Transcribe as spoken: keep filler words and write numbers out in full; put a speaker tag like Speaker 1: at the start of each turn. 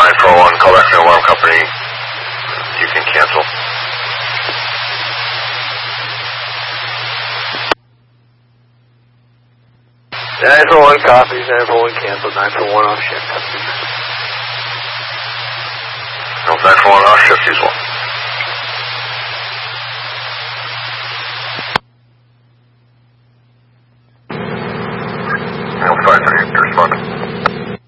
Speaker 1: nine four one, call back from the alarm company. You can cancel.
Speaker 2: nine four one copies, nine four one cancel, nine four one off shift.
Speaker 1: No, nine four one off shift, usual.